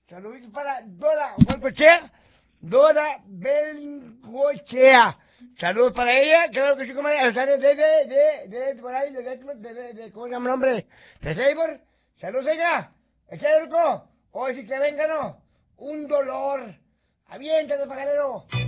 Saludos para Dora Bengochea. Dora Bengochea. Saludos para ella, claro que sí, comadre. Por ahí, ¿cómo se llama el nombre? De Seibor. Saludos ella. Échale, Urco. Hoy sí que venga, ¿no? Un dolor. Aviéntate, pajarero.